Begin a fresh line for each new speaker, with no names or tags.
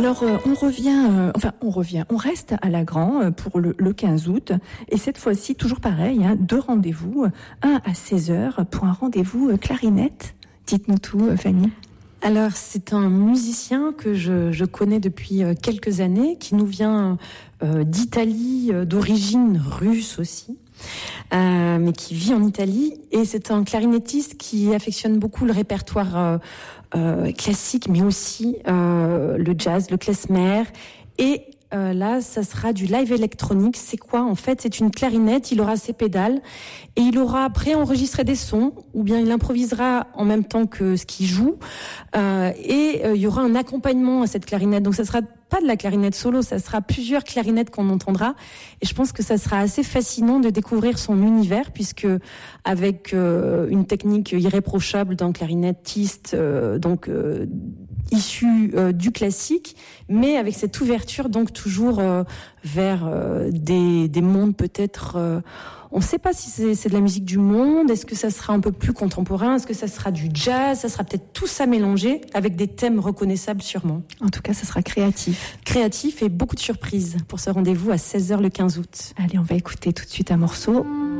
Alors, on reste à Lagrand pour le 15 août. Et cette fois-ci, toujours pareil, 2 rendez-vous, un à 16h pour un rendez-vous clarinette. Dites-nous tout, Fanny.
Alors, c'est un musicien que je connais depuis quelques années, qui nous vient d'Italie, d'origine russe aussi, mais qui vit en Italie. Et c'est un clarinettiste qui affectionne beaucoup le répertoire classique, mais aussi le jazz, le klezmer. Et là, ça sera du live électronique. C'est quoi en fait? C'est une clarinette, il aura ses pédales et il aura préenregistré des sons, ou bien il improvisera en même temps que ce qu'il joue. Il y aura un accompagnement à cette clarinette. Donc ça sera pas de la clarinette solo, ça sera plusieurs clarinettes qu'on entendra. Et je pense que ça sera assez fascinant de découvrir son univers, puisque avec une technique irréprochable d'un clarinettiste, issu du classique, mais avec cette ouverture donc toujours vers des mondes peut-être... on ne sait pas si c'est de la musique du monde, est-ce que ça sera un peu plus contemporain, est-ce que ça sera du jazz, ça sera peut-être tout ça mélangé avec des thèmes reconnaissables sûrement.
En tout cas, ça sera créatif.
Créatif et beaucoup de surprises pour ce rendez-vous à 16h le 15 août.
Allez, on va écouter tout de suite un morceau.